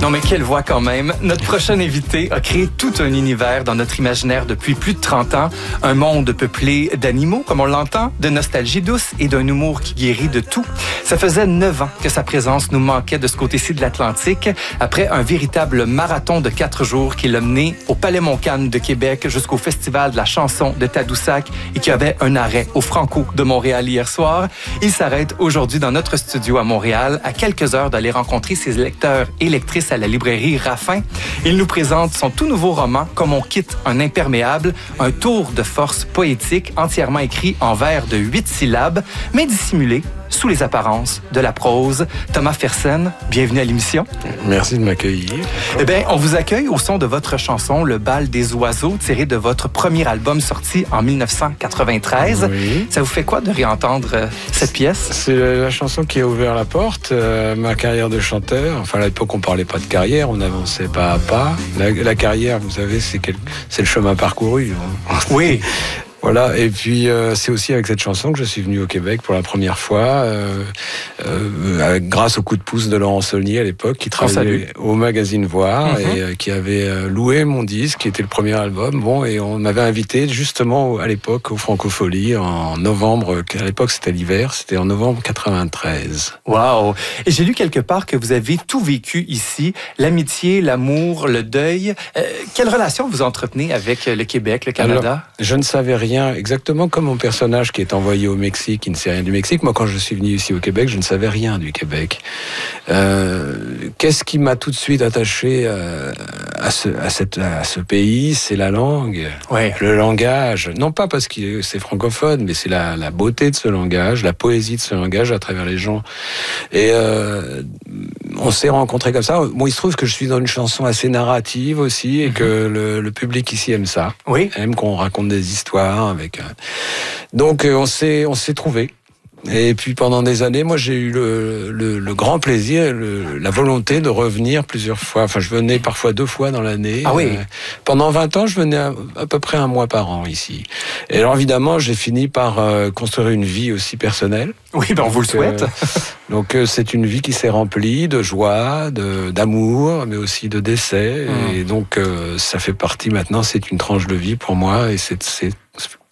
Non mais quelle voix quand même. Notre prochain invité a créé tout un univers dans notre imaginaire depuis plus de 30 ans. Un monde peuplé d'animaux, comme on l'entend, de nostalgie douce et d'un humour qui guérit de tout. Ça faisait 9 ans que sa présence nous manquait de ce côté-ci de l'Atlantique, après un véritable marathon de 4 jours qui l'a mené au Palais Montcalm de Québec jusqu'au Festival de la chanson de Tadoussac et qui avait un arrêt au Franco de Montréal hier soir. Il s'arrête aujourd'hui dans notre studio à Montréal, à quelques heures d'aller rencontrer ses lecteurs et lectrices à la librairie Raffin. Il nous présente son tout nouveau roman « Comme on quitte un imperméable », un tour de force poétique entièrement écrit en vers de 8 syllabes, mais dissimulé sous les apparences de la prose. Thomas Fersen, bienvenue à l'émission. Merci de m'accueillir. Eh bien, on vous accueille au son de votre chanson « Le bal des oiseaux », tirée de votre premier album sorti en 1993. Oui. Ça vous fait quoi de réentendre cette pièce? C'est la chanson qui a ouvert la porte, ma carrière de chanteur. Enfin, à l'époque, on parlait pas de carrière, on avançait pas à pas. La carrière, vous savez, c'est le chemin parcouru. Oui. Voilà, et puis c'est aussi avec cette chanson que je suis venu au Québec pour la première fois, grâce au coup de pouce de Laurent Saulnier à l'époque, qui travaillait au magazine Voir et qui avait loué mon disque, qui était le premier album. Bon, et on m'avait invité justement à l'époque au Francophonie en novembre. À l'époque, c'était l'hiver, c'était en novembre 93. Wow. Et j'ai lu quelque part que vous avez tout vécu ici, l'amitié, l'amour, le deuil. Quelle relation vous entretenez avec le Québec, le Canada? Alors, je ne savais rien. Exactement comme mon personnage qui est envoyé au Mexique, qui ne sait rien du Mexique. Moi, quand je suis venu ici au Québec, je ne savais rien du Québec. Qu'est-ce qui m'a tout de suite attaché à ce pays? C'est la langue, le langage. Non pas parce que c'est francophone, mais c'est la beauté de ce langage, la poésie de ce langage à travers les gens. Et on s'est rencontrés comme ça. Bon, il se trouve que je suis dans une chanson assez narrative aussi et que le public ici aime ça. Oui. Aime qu'on raconte des histoires. Donc on s'est trouvés. Et puis pendant des années, moi j'ai eu le grand plaisir, la volonté de revenir plusieurs fois. Enfin, je venais parfois 2 fois dans l'année. Ah oui. Pendant 20 ans, je venais à peu près 1 mois par an ici. Et alors évidemment, j'ai fini par construire une vie aussi personnelle. Oui, ben on vous le souhaite. Donc c'est une vie qui s'est remplie de joie, d'amour, mais aussi de décès. Et donc ça fait partie maintenant, c'est une tranche de vie pour moi. Et c'est